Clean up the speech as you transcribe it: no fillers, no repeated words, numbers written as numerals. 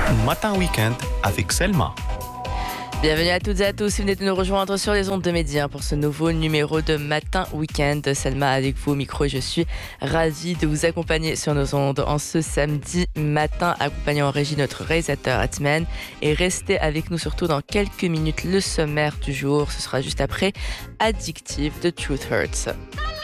Matin Week-end avec Selma. Bienvenue à toutes et à tous, si vous venez de nous rejoindre sur les ondes de Média pour ce nouveau numéro de Matin Week-end. Selma avec vous au micro et je suis ravie de vous accompagner sur nos ondes en ce samedi matin, accompagnant en régie notre réalisateur Atman. Et restez avec nous surtout dans quelques minutes le sommaire du jour, ce sera juste après Addictive de Truth Hurts.